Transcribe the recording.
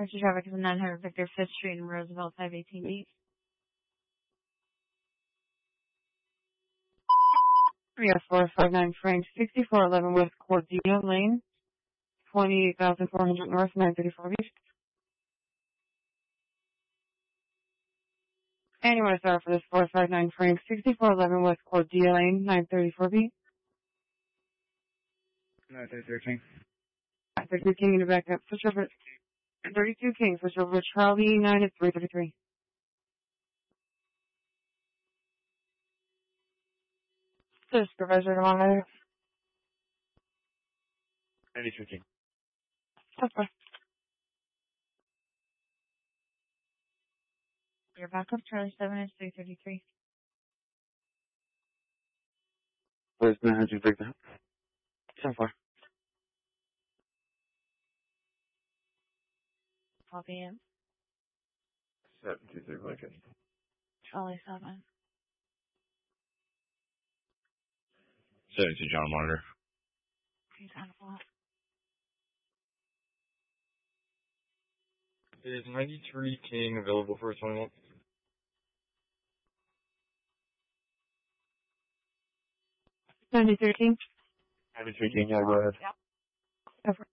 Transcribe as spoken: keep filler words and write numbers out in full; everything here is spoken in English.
Archer traffic is nine hundred Victor Fifth Street in Roosevelt, five eighteen B. three oh four five nine Frank, sixty-four eleven West Cordia Lane, twenty-eight thousand four hundred North, nine thirty-four B. Anyone sorry for this four five nine Frank, sixty-four eleven West Cordia Lane, nine thirty-four B. nine thirty-three King. thirty-two King in the back up. Switch over. thirty-two King, switch over to Charlie nine at three thirty-three. The supervisor to monitor. ninety-two King. Okay. You're back up, Charlie seven at three thirty-three. Where's nine hundred Victor? So far. twelve P M. seven two three Lincoln. Charlie seven. seventy-two John Monitor. He's on the block. Is ninety-three King available for a twenty-one? ninety-three King. ninety-three King, yeah, go ahead. Yep. Over.